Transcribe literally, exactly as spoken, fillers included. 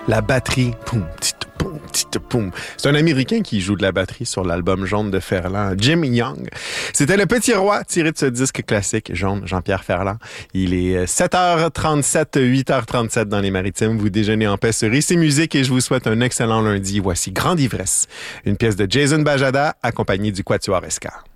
La batterie, poum, tit, poum, tit, poum. C'est un Américain qui joue de la batterie sur l'album Jaune de Ferland, Jim Young. C'était Le Petit Roi, tiré de ce disque classique Jaune, Jean-Pierre Ferland. Il est sept heures trente-sept, huit heures trente-sept dans les Maritimes. Vous déjeunez en paix sur Ici Musique et je vous souhaite un excellent lundi. Voici Grande Ivresse, une pièce de Jason Bajada accompagnée du Quatuor Escar.